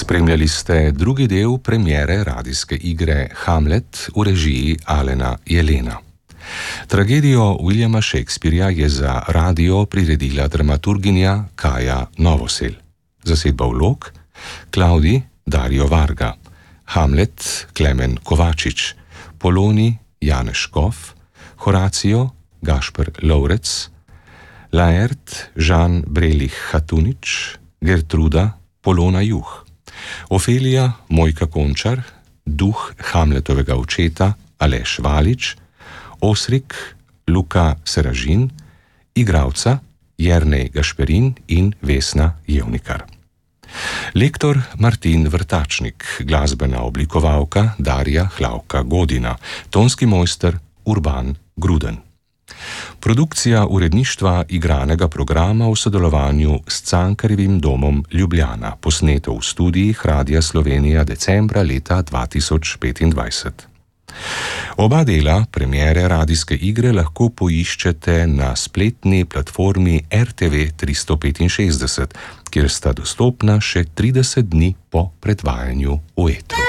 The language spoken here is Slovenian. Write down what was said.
Spremljali ste drugi del premiere radijske igre Hamlet v režiji Alena Jelena. Tragedijo Williama Shakespearea je za radio priredila dramaturginja Kaja Novosel. Zasedba vlog: Klaudi Dario Varga, Hamlet Klemen Kovačič, Poloni Janez Škof, Horacio Gašper Lovrec, Laert Žan Brelih Hatunič, Gertruda Polona Juh, Ofelija Mojka Končar, duh Hamletovega očeta Aleš Valič, Osrik Luka Seražin, igralca Jernej Gašperin in Vesna Jevnikar. Lektor Martin Vrtačnik, glasbena oblikovalka Darja Hlavka Godina, tonski mojster Urban Gruden. Produkcija uredništva igranega programa v sodelovanju s Cankarjevim domom Ljubljana, posneto v studijih Radia Slovenija decembra leta 2025. Oba dela premiere radijske igre lahko poiščete na spletni platformi RTV 365, kjer sta dostopna še 30 dni po predvajanju v etru.